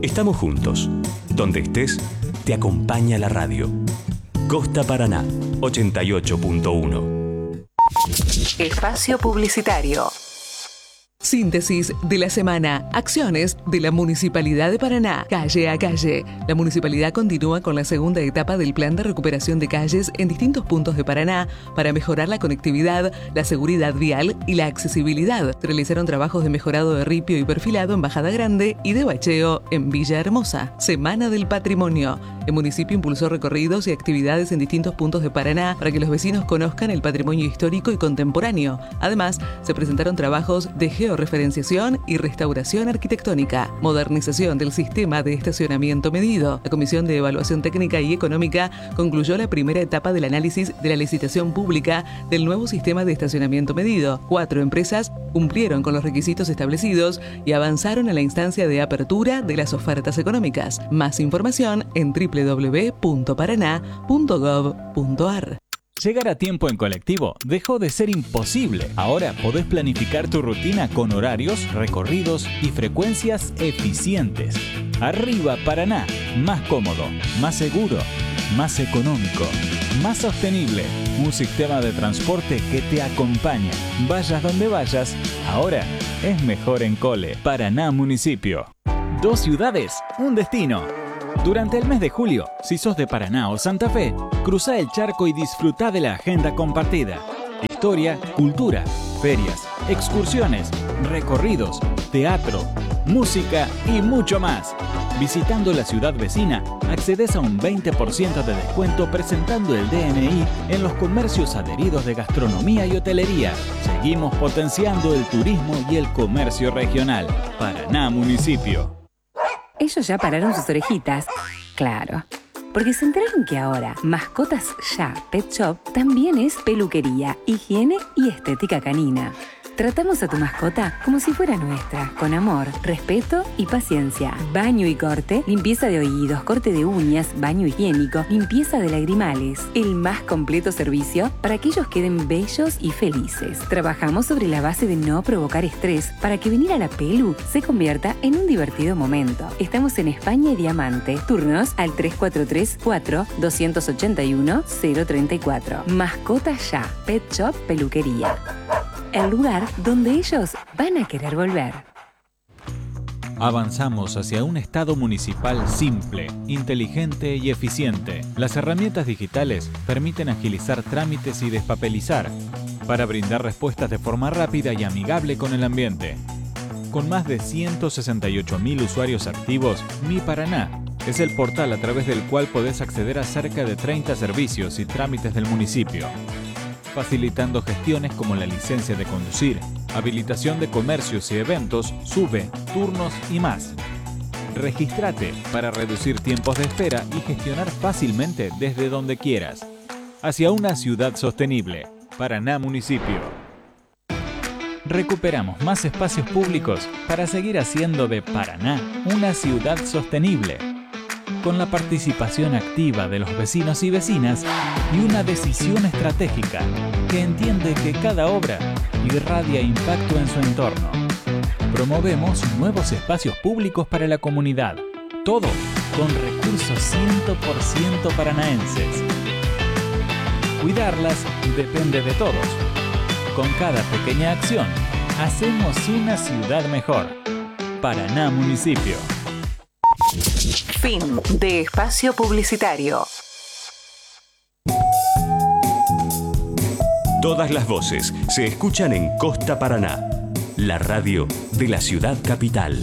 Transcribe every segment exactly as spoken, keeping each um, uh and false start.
Estamos juntos. Donde estés, te acompaña la radio. Costa Paraná, ochenta y ocho punto uno. Espacio publicitario. Síntesis de la semana. Acciones de la Municipalidad de Paraná. Calle a calle. La Municipalidad continúa con la segunda etapa del plan de recuperación de calles en distintos puntos de Paraná para mejorar la conectividad, la seguridad vial y la accesibilidad. Se realizaron trabajos de mejorado de ripio y perfilado en Bajada Grande y de bacheo en Villa Hermosa. Semana del Patrimonio. El municipio impulsó recorridos y actividades en distintos puntos de Paraná para que los vecinos conozcan el patrimonio histórico y contemporáneo. Además, se presentaron trabajos de georreferenciación y restauración arquitectónica, modernización del sistema de estacionamiento medido. La Comisión de Evaluación Técnica y Económica concluyó la primera etapa del análisis de la licitación pública del nuevo sistema de estacionamiento medido. Cuatro empresas cumplieron con los requisitos establecidos y avanzaron a la instancia de apertura de las ofertas económicas. Más información en doble u doble u doble u punto paraná punto gov punto ar. Llegar a tiempo en colectivo dejó de ser imposible. Ahora podés planificar tu rutina con horarios, recorridos y frecuencias eficientes. Arriba Paraná, más cómodo, más seguro, más económico, más sostenible. Un sistema de transporte que te acompaña. Vayas donde vayas, ahora es mejor en Cole. Paraná Municipio. Dos ciudades, un destino. Durante el mes de julio, si sos de Paraná o Santa Fe, cruzá el charco y disfrutá de la agenda compartida. Historia, cultura, ferias, excursiones, recorridos, teatro, música y mucho más. Visitando la ciudad vecina, accedes a un veinte por ciento de descuento presentando el D N I en los comercios adheridos de gastronomía y hotelería. Seguimos potenciando el turismo y el comercio regional. Paraná Municipio. Ellos ya pararon sus orejitas. Claro. Porque se enteraron que ahora Mascotas Ya Pet Shop también es peluquería, higiene y estética canina. Tratamos a tu mascota como si fuera nuestra, con amor, respeto y paciencia. Baño y corte, limpieza de oídos, corte de uñas, baño higiénico, limpieza de lagrimales. El más completo servicio para que ellos queden bellos y felices. Trabajamos sobre la base de no provocar estrés para que venir a la pelu se convierta en un divertido momento. Estamos en España y Diamante. Turnos al tres cuatro tres, cuatro, dos ocho uno, cero tres cuatro. Mascotas Ya Pet Shop Peluquería. El lugar donde ellos van a querer volver. Avanzamos hacia un Estado municipal simple, inteligente y eficiente. Las herramientas digitales permiten agilizar trámites y despapelizar para brindar respuestas de forma rápida y amigable con el ambiente. Con más de ciento sesenta y ocho mil usuarios activos, Mi Paraná es el portal a través del cual podés acceder a cerca de treinta servicios y trámites del municipio, facilitando gestiones como la licencia de conducir, habilitación de comercios y eventos, sube, turnos y más. Regístrate para reducir tiempos de espera y gestionar fácilmente desde donde quieras. Hacia una ciudad sostenible. Paraná Municipio. Recuperamos más espacios públicos para seguir haciendo de Paraná una ciudad sostenible, con la participación activa de los vecinos y vecinas y una decisión estratégica que entiende que cada obra irradia impacto en su entorno. Promovemos nuevos espacios públicos para la comunidad, todo con recursos cien por ciento paranaenses. Cuidarlas depende de todos. Con cada pequeña acción, hacemos una ciudad mejor. Paraná Municipio. Fin de espacio publicitario. Todas las voces se escuchan en Costa Paraná, la radio de la ciudad capital.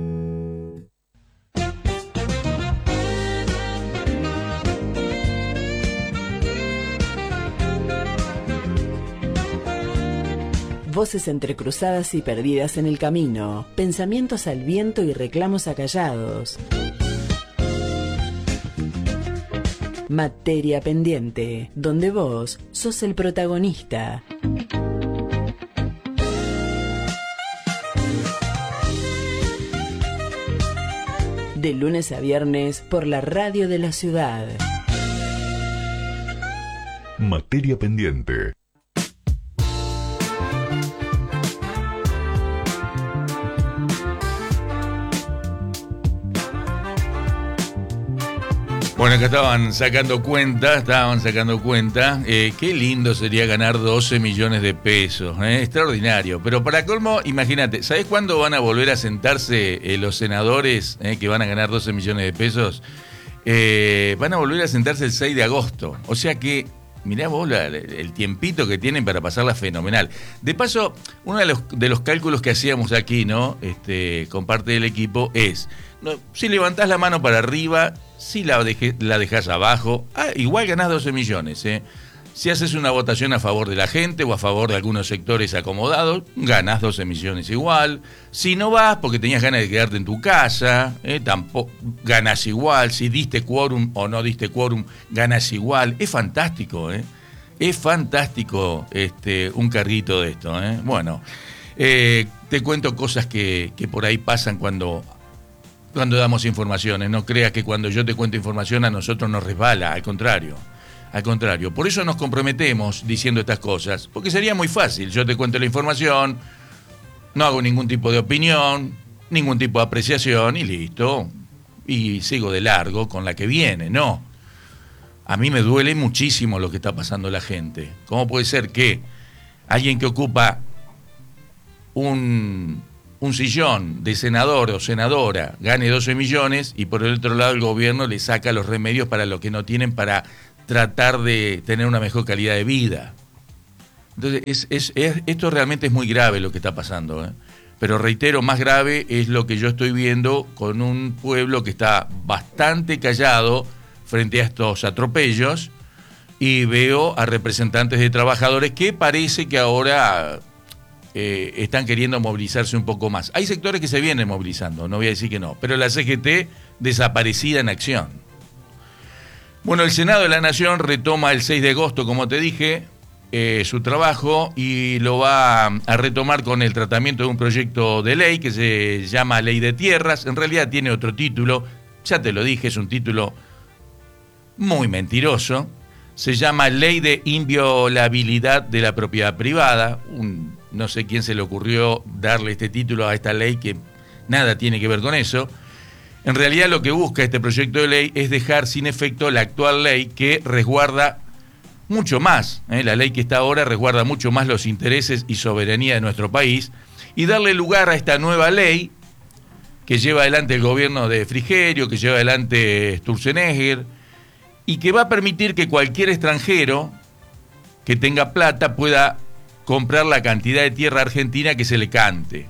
Voces entrecruzadas y perdidas en el camino, pensamientos al viento y reclamos acallados. Materia pendiente, donde vos sos el protagonista. De lunes a viernes por la radio de la ciudad. Materia pendiente. Bueno, acá estaban sacando cuenta, estaban sacando cuenta. Eh, qué lindo sería ganar doce millones de pesos, ¿eh? Extraordinario. Pero para colmo, imagínate, ¿sabés cuándo van a volver a sentarse eh, los senadores eh, que van a ganar doce millones de pesos? Eh, van a volver a sentarse el seis de agosto. O sea que, mirá vos la, el tiempito que tienen para pasarla fenomenal. De paso, uno de los, de los cálculos que hacíamos aquí, ¿no? Este, con parte del equipo es, no, si levantás la mano para arriba, si la, deje, la dejás abajo, ah, igual ganás doce millones, ¿eh? Si haces una votación a favor de la gente o a favor de algunos sectores acomodados, ganás doce millones igual. Si no vas porque tenías ganas de quedarte en tu casa, ¿eh? Tampoco ganás igual. Si diste quórum o no diste quórum, ganás igual. Es fantástico, ¿eh? Es fantástico este, un carguito de esto, ¿eh? Bueno, eh, te cuento cosas que, que por ahí pasan cuando... cuando damos informaciones. No creas que cuando yo te cuento información a nosotros nos resbala, al contrario, al contrario. Por eso nos comprometemos diciendo estas cosas, porque sería muy fácil. Yo te cuento la información, no hago ningún tipo de opinión, ningún tipo de apreciación y listo. Y sigo de largo con la que viene, no. A mí me duele muchísimo lo que está pasando la gente. ¿Cómo puede ser que alguien que ocupa un... un sillón de senador o senadora gane doce millones y por el otro lado el gobierno le saca los remedios para lo que no tienen para tratar de tener una mejor calidad de vida? Entonces, es, es, es, esto realmente es muy grave lo que está pasando, ¿eh? Pero reitero, más grave es lo que yo estoy viendo con un pueblo que está bastante callado frente a estos atropellos y veo a representantes de trabajadores que parece que ahora... Eh, están queriendo movilizarse un poco más. Hay sectores que se vienen movilizando, no voy a decir que no, pero la C G T desaparecida en acción. Bueno, el Senado de la Nación retoma el seis de agosto, como te dije, eh, su trabajo y lo va a retomar con el tratamiento de un proyecto de ley que se llama Ley de Tierras. En realidad tiene otro título, ya te lo dije, es un título muy mentiroso. Se llama Ley de Inviolabilidad de la Propiedad Privada. Un, no sé quién se le ocurrió darle este título a esta ley que nada tiene que ver con eso. En realidad lo que busca este proyecto de ley es dejar sin efecto la actual ley que resguarda mucho más, ¿eh? La ley que está ahora resguarda mucho más los intereses y soberanía de nuestro país y darle lugar a esta nueva ley que lleva adelante el gobierno de Frigerio, que lleva adelante Sturzenegger, y que va a permitir que cualquier extranjero que tenga plata pueda comprar la cantidad de tierra argentina que se le cante.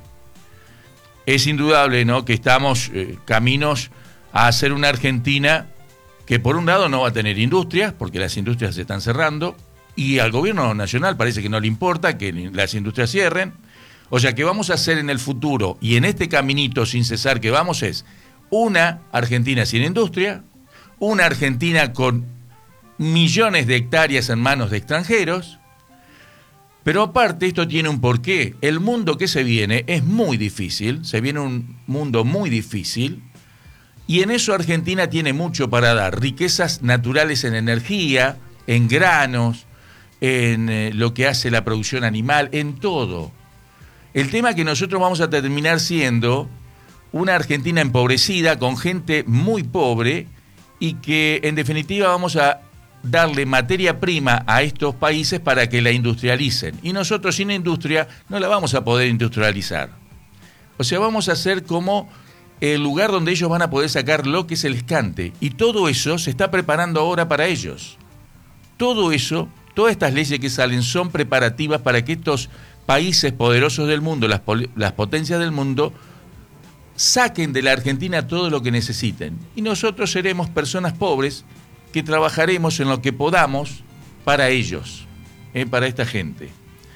Es indudable, ¿no?, que estamos eh, caminos a hacer una Argentina que por un lado no va a tener industrias, porque las industrias se están cerrando, y al gobierno nacional parece que no le importa que las industrias cierren. O sea que vamos a hacer en el futuro, y en este caminito sin cesar que vamos, es una Argentina sin industria, una Argentina con millones de hectáreas en manos de extranjeros, pero aparte esto tiene un porqué. El mundo que se viene es muy difícil, se viene un mundo muy difícil, y en eso Argentina tiene mucho para dar, riquezas naturales en energía, en granos, en eh, lo que hace la producción animal, en todo. El tema es que nosotros vamos a terminar siendo una Argentina empobrecida, con gente muy pobre, y que en definitiva vamos a darle materia prima a estos países para que la industrialicen. Y nosotros sin industria no la vamos a poder industrializar. O sea, vamos a ser como el lugar donde ellos van a poder sacar lo que se les cante. Y todo eso se está preparando ahora para ellos. Todo eso, todas estas leyes que salen son preparativas para que estos países poderosos del mundo, las, las potencias del mundo, saquen de la Argentina todo lo que necesiten. Y nosotros seremos personas pobres que trabajaremos en lo que podamos para ellos, eh, para esta gente.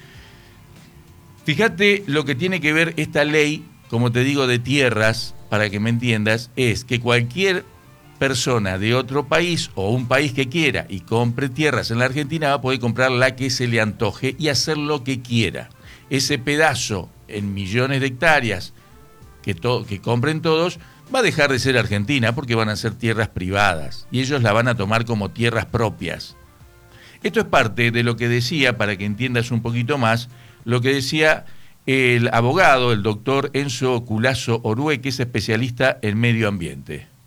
Fíjate lo que tiene que ver esta ley, como te digo, de tierras, para que me entiendas, es que cualquier persona de otro país o un país que quiera y compre tierras en la Argentina va a poder comprar la que se le antoje y hacer lo que quiera. Ese pedazo en millones de hectáreas que, to- que compren todos va a dejar de ser Argentina porque van a ser tierras privadas y ellos la van a tomar como tierras propias. Esto es parte de lo que decía, para que entiendas un poquito más, lo que decía el abogado, el doctor Enzo Culazo Orue, que es especialista en medio ambiente.